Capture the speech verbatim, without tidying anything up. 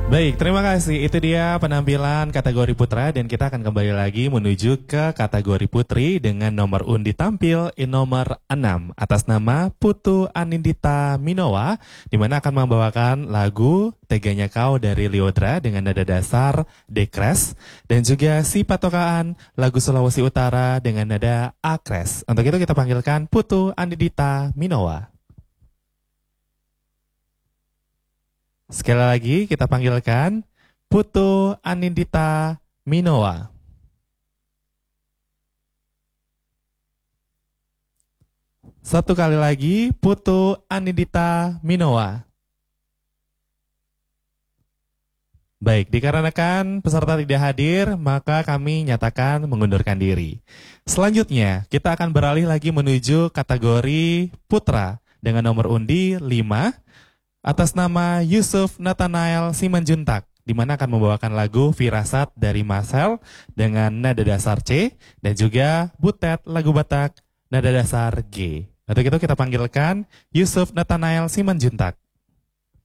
Baik, terima kasih. Itu dia penampilan kategori putra dan kita akan kembali lagi menuju ke kategori putri dengan nomor undi tampil in nomor enam atas nama Putu Anindita Minowa, di mana akan membawakan lagu Teganya Kau dari Lyodra dengan nada dasar Dekres dan juga Si Patokaan lagu Sulawesi Utara dengan nada Akres. Untuk itu kita panggilkan Putu Anindita Minowa. Sekali lagi kita panggilkan Putu Anindita Minowa. Satu kali lagi Putu Anindita Minowa. Baik, dikarenakan peserta tidak hadir, maka kami nyatakan mengundurkan diri. Selanjutnya, kita akan beralih lagi menuju kategori putra dengan nomor undi lima. Atas nama Yusuf Nathanael Simanjuntak, di mana akan membawakan lagu Firasat dari Marcel dengan nada dasar C dan juga Butet lagu Batak nada dasar G. Untuk itu kita panggilkan Yusuf Nathanael Simanjuntak.